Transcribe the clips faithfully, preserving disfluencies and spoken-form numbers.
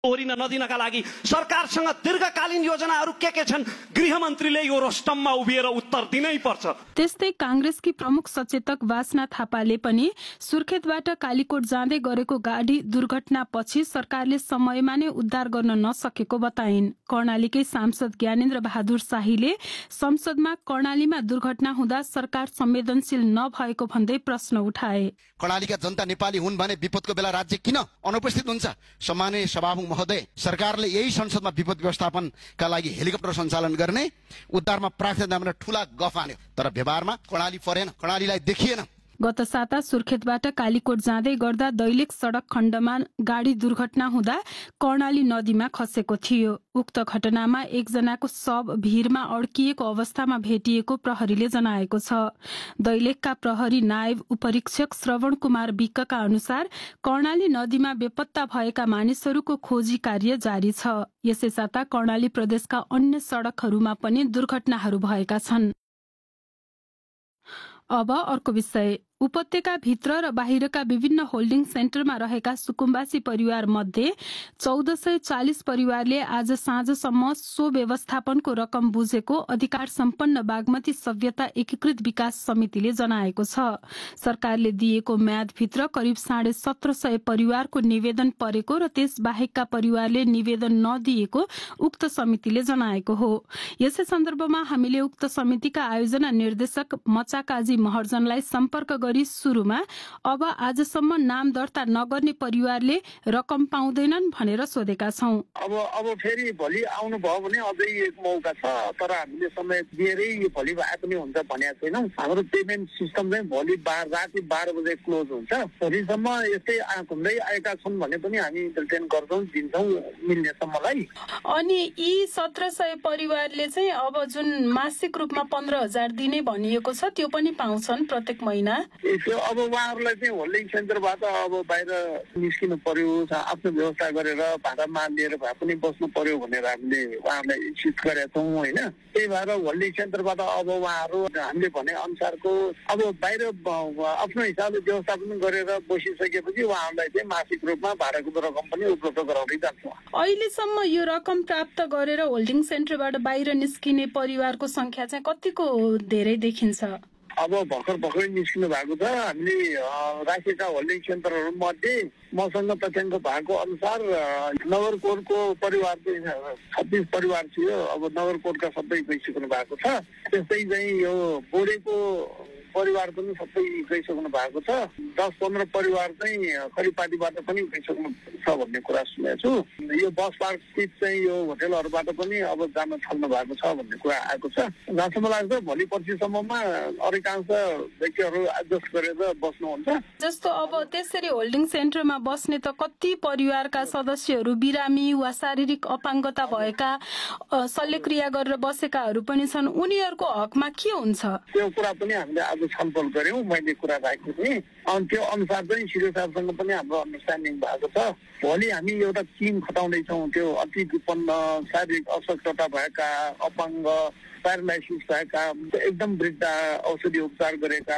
ओरिन नदिनका लागि सरकारसँग दीर्घकालीन योजनाहरू के के छन् गृहमन्त्रीले यो रोस्टममा उभिएर उत्तर दिनै पर्छ। त्यस्तै कांग्रेसकी प्रमुख सचेतक वासना थापाले पनि सुर्खेतबाट कालीकोट जाँदै गरेको गाडी दुर्घटनापछि सरकारले समयमा नै उद्धार गर्न नसकेको बताइन्। कर्णालीकै सांसद ज्ञानेन्द्र बहादुर शाहीले संसदमा कर्णालीमा दुर्घटना हुँदा सरकार संवेदनशील नभएको भन्दै प्रश्न उठाए। कर्णालीका जनता नेपाली हुन् भने विपदको बेला राज्य किन अनुपस्थित हुन्छ? सम्माननीय सभामुख महोदय, सरकारले यही संसदमा विपद व्यवस्थापनका लागि हेलिकप्टर सञ्चालन गर्ने, उद्धारमा प्राथमिकता दिने ठूला गफ हान्यो, तर व्यवहारमा कर्णाली परेन, कर्णालीलाई देखिएन। गत साता सुर्खेतबाट कालीकोट जाँदै गर्दा दैलेख सड़क खण्डमा गाडी दुर्घटना हुँदा कर्णाली नदीमा खसेको थियो। उक्त घटनामा एकजनाको शव भीरमा अड्किएको अवस्थामा भेटिएको प्रहरीले जनाएको छ। दैलेखका प्रहरी नायब उपरीक्षक श्रवण कुमार विकका अनुसार कर्णाली नदीमा बेपत्ता भएका मानिसहरूको खोजी कार्य जारी छ। यसै साता कर्णाली प्रदेशका अन्य सड़कहरूमा पनि दुर्घटनाहरू भएका छन्। अब अर्को विषय, उपत्यका भित्र र बाहिरका विभिन्न होल्डिङ सेन्टरमा रहेका सुकुम्बासी परिवार मध्ये चौध सय चालिस परिवारले आज साँझसम्म सो व्यवस्थापनको रकम बुझेको अधिकार सम्पन्न बागमती सभ्यता एकीकृत विकास समितिले जनाएको छ। सरकारले दिएको म्यादभित्र करिब साढे सत्र सय परिवारको निवेदन परेको र त्यस बाहेकका परिवारले निवेदन नदिएको उक्त समितिले जनाएको हो। यसै सन्दर्भमा हामीले उक्त समितिका आयोजना निर्देशक मचाकाजी महर्जनलाई सम्पर्क सुरुमा अब आजसम्म नाम दर्ता नगर्ने परिवारले रकम पाउँदैनन् भनेर सोधेका छौं। अब अब फेरि भोलि आउनु भयो भने अझै एक मौका छ, तर हामीले समय दिएरै भोलि आए पनि हुन्छ भनेको छैनौँ। हाम्रो पेमेन्ट सिस्टम चाहिँ भोलि राति बाह्र बजे क्लोज हुन्छ। भोलिसम्म यस्तै घुम्दै आएका छन् भने पनि हामी रिटर्न गर्छौँ, दिन्छौँ मिल्नेसम्मलाई। अनि यी सत्र सय परिवारले चाहिँ अब जुन मासिक रूपमा पन्ध्र हजार दिने भनिएको छ त्यो पनि पाउँछन् प्रत्येक महिना? त्यो अब उहाँहरूलाई चाहिँ होल्डिङ सेन्टरबाट अब बाहिर निस्किनु पर्यो, आफ्नो व्यवस्था गरेर भाडामा लिएर भए पनि बस्नु पर्यो भनेर हामीले उहाँहरूलाई इच्छित गरेका छौँ होइन। त्यही भएर होल्डिङ सेन्टरबाट अब उहाँहरू हामीले भने अनुसारको अब बाहिर आफ्नो हिसाबले व्यवस्थापन गरेर बसिसकेपछि उहाँहरूलाई चाहिँ मासिक रूपमा भाडाको रकम पनि उपलब्ध गराउँदै जान्छौँ। अहिलेसम्म यो रकम प्राप्त गरेर होल्डिङ सेन्टरबाट बाहिर निस्किने परिवारको संख्या चाहिँ कतिको धेरै देखिन्छ? अब भर्खर भर्खरै निस्किनु भएको छ। हामीले राखेका होल्डिङ सेन्टरहरू मध्ये मसँग तथ्याङ्क भएको अनुसार नगरकोटको परिवार चाहिँ छत्तीस परिवार थियो। अब नगरकोटका सबै गइसक्नु भएको छ। त्यस्तै चाहिँ यो बोडेको परिवार पनि सबै गइसक्नु भएको छ। दस पन्ध्र परिवार चाहिँ खरिपाटीबाट पनि गइसक्नु छ भन्ने कुरा सुनेको छु। यो बस पार्क स्थित चाहिँ यो होटेलहरूबाट पनि अब जान थाल्नु भएको छ भन्ने कुरा आएको छ। जहाँसम्म लाग्छ भोलि पर्सिसम्ममा अधिकांश व्यक्तिहरू एडजस्ट गरेर बस्नुहुन्छ। जस्तो अब त्यसरी होल्डिङ सेन्टरमा बस्ने त कति परिवारका सदस्यहरू बिरामी वा शारीरिक अपाङ्गता भएका शल्यक्रिया गरेर बसेकाहरू पनि छन्, उनीहरूको हकमा के हुन्छ? त्यो कुरा पनि हामीले आज छलफल गर्यौं। मैले कुरा राखेको थिएँ अनि त्यो अनुसार चाहिँ सिडिओ साहबसँग पनि हाम्रो अन्डरस्ट्यान्डिङ भएको छ। भोलि हामी एउटा टिम खटाउँदैछौँ। त्यो अति विपन्न शारीरिक अशक्तता भएका, अपाङ्ग, प्यारालाइसिस भएका, एकदम वृद्ध, औषधि उपचार गरेका,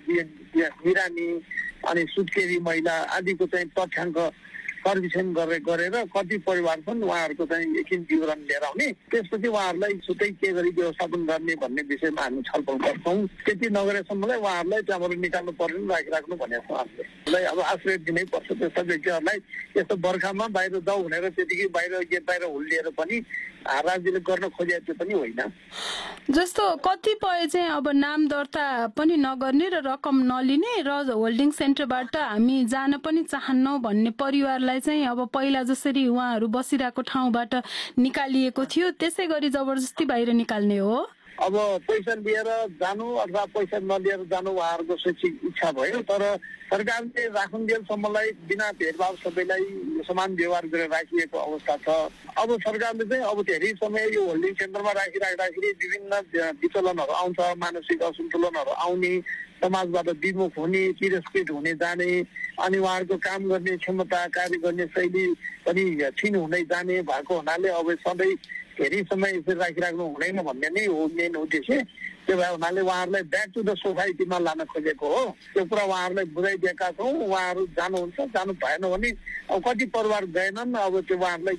बिरामी अनि सुत्केरी महिला आदिको चाहिँ तथ्याङ्क सर्वेक्षण गरेर गरेर कति परिवार छन् उहाँहरूको चाहिँ एकछिन विवरण लिएर आउने, त्यसपछि उहाँहरूलाई छुट्टै के गरी व्यवस्थापन गर्ने भन्ने विषयमा हामी छलफल गर्छौँ। त्यति नगरेसम्मलाई उहाँहरूलाई त्यहाँबाट निकाल्नु पर्ने राखिराख्नु भनेको छ। हामीलाई अब आश्रय दिनै पर्छ त्यस्ता व्यक्तिहरूलाई। यस्तो बर्खामा बाहिर जाऊ भनेर त्यतिकै बाहिर गेट बाहिर हुल्लिएर पनि राज्यले गर्न खोजेको त्यो पनि होइन। जस्तो कतिपय चाहिँ अब नाम दर्ता पनि नगर्ने र रकम नलिने र होल्डिङ सेन्टरबाट हामी जान पनि चाहन्नौ भन्ने परिवारलाई चाहिँ अब पहिला जसरी उहाँहरू बसिरहेको ठाउँबाट निकालिएको थियो त्यसै गरी जबरजस्ती बाहिर निकाल्ने हो? अब पैसा लिएर जानु अथवा पैसा नलिएर जानु उहाँहरूको शैक्षिक इच्छा भयो, तर सरकारले राखुन्जेलसम्मलाई बिना भेदभाव सबैलाई समान व्यवहार गरेर राखिएको अवस्था छ। अब सरकारले चाहिँ अब धेरै समय यो होल्डिङ सेन्टरमा राखिराख्दाखेरि विभिन्न विचलनहरू आउँछ, मानसिक असन्तुलनहरू आउने, समाजबाट विमुख हुने, तिरस्कृत हुने जाने, अनि उहाँहरूको काम गर्ने क्षमता, कार्य गर्ने शैली पनि क्षीण हुँदै जाने भएको हुनाले अब सधैँ धेरै समय यसरी राखिराख्नु हुँदैन भन्ने नै हो मेन उद्देश्य। त्यो भए हुनाले उहाँहरूलाई ब्याक टु द सोसाइटीमा लान खोजेको हो। त्यो कुरा उहाँहरूलाई बुझाइदिएका छौँ। उहाँहरू जानुहुन्छ, जानु भएन भने अब कति परिवार गएनन्, अब त्यो उहाँहरूलाई